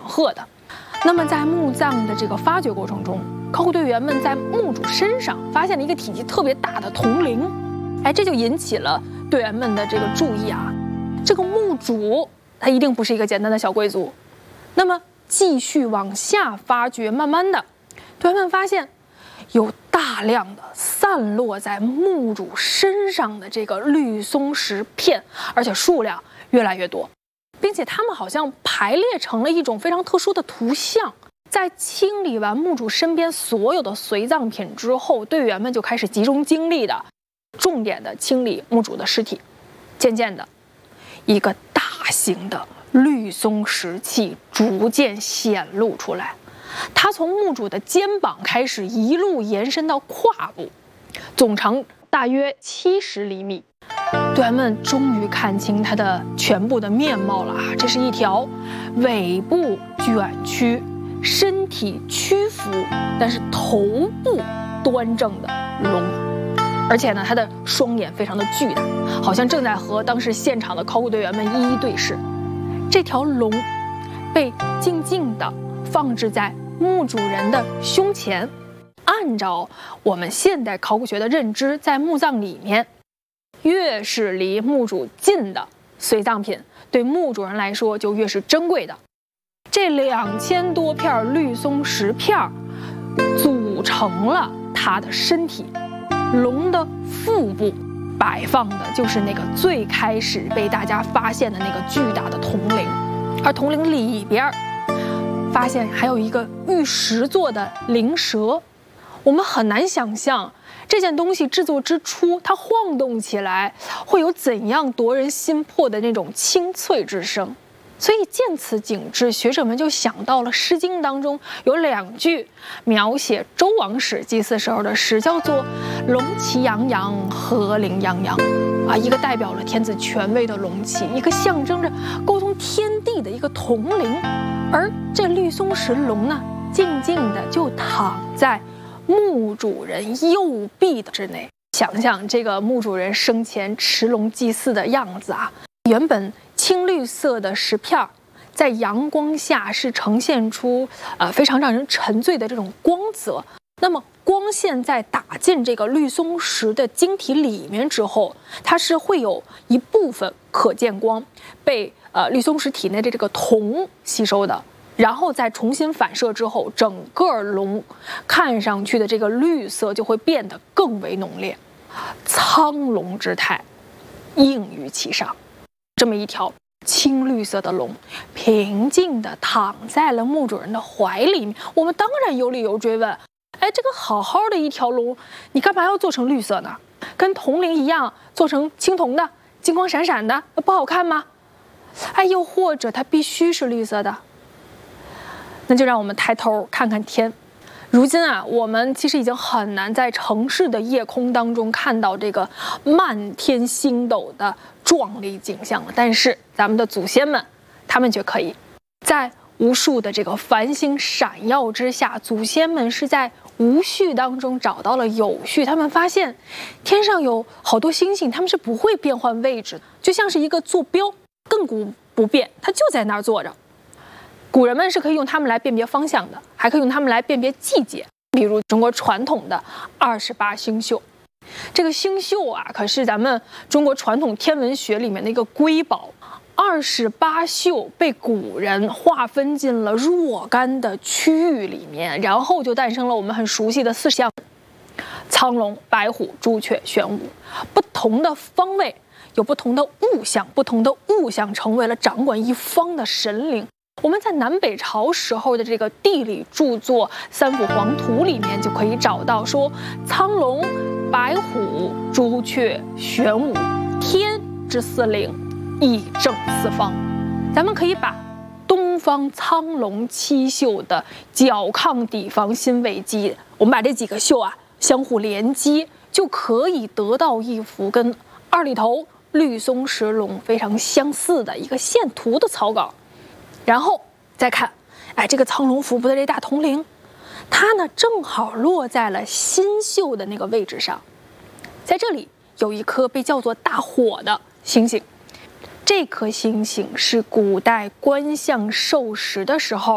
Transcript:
赫的。那么在墓葬的这个发掘过程中，考古队员们在墓主身上发现了一个体积特别大的铜铃，这就引起了队员们的这个注意啊。这个墓主他一定不是一个简单的小贵族。那么继续往下发掘，慢慢的，队员们发现有大量的散落在墓主身上的这个绿松石片，而且数量越来越多，并且它们好像排列成了一种非常特殊的图像。在清理完墓主身边所有的随葬品之后，队员们就开始集中精力的、重点的清理墓主的尸体。渐渐的，一个大型的绿松石器逐渐显露出来，它从墓主的肩膀开始一路延伸到胯部，总长大约70厘米。队员们终于看清它的全部的面貌了啊！这是一条尾部卷曲、身体屈服，但是头部端正的龙。而且呢，它的双眼非常的巨大，好像正在和当时现场的考古队员们一一对视。这条龙被静静地放置在墓主人的胸前。按照我们现代考古学的认知，在墓葬里面，越是离墓主近的随葬品，对墓主人来说就越是珍贵的。这2000多片绿松石片组成了它的身体。龙的腹部摆放的就是那个最开始被大家发现的那个巨大的铜铃，而铜铃里边发现还有一个玉石做的灵蛇。我们很难想象这件东西制作之初，它晃动起来会有怎样夺人心魄的那种清脆之声。所以见此景致，学者们就想到了《诗经》当中有2句描写周王室祭祀时候的诗，叫做“龙旗洋洋，鹤翎泱泱”。一个代表了天子权威的龙旗，一个象征着沟通天地的一个铜铃，而这绿松石龙呢，静静的就躺在墓主人右臂的之内。想想这个墓主人生前持龙祭祀的样子啊，原本青绿色的石片在阳光下是呈现出非常让人沉醉的这种光泽。那么光线在打进这个绿松石的晶体里面之后，它是会有一部分可见光被绿松石体内的这个铜吸收的，然后再重新反射之后，整个龙看上去的这个绿色就会变得更为浓烈，苍龙之态映于其上。这么一条青绿色的龙平静地躺在了墓主人的怀里面，我们当然有理由追问，这个好好的一条龙，你干嘛要做成绿色呢？跟铜铃一样做成青铜的，金光闪闪的，不好看吗？又或者它必须是绿色的？那就让我们抬头看看天。如今啊，我们其实已经很难在城市的夜空当中看到这个漫天星斗的壮丽景象了，但是咱们的祖先们，他们却可以在无数的这个繁星闪耀之下，祖先们是在无序当中找到了有序。他们发现天上有好多星星，他们是不会变换位置，就像是一个坐标，亘古不变，它就在那儿坐着。古人们是可以用它们来辨别方向的，还可以用它们来辨别季节。比如中国传统的28星宿，这个星宿啊，可是咱们中国传统天文学里面的一个瑰宝。28宿被古人划分进了若干的区域里面，然后就诞生了我们很熟悉的4象：苍龙、白虎、朱雀、玄武。不同的方位有不同的物象，不同的物象成为了掌管一方的神灵。我们在南北朝时候的这个地理著作《三辅黄图》里面就可以找到说，苍龙、白虎、朱雀、玄武，天之4灵，以正4方。咱们可以把东方苍龙7宿的角亢底房心尾基，我们把这几个宿啊相互连接，就可以得到一幅跟二里头绿松石龙非常相似的一个线图的草稿。然后再看，这个苍龙腹部的这大铜铃，它呢正好落在了心宿的那个位置上。在这里有一颗被叫做大火的星星，这颗星星是古代观象授时的时候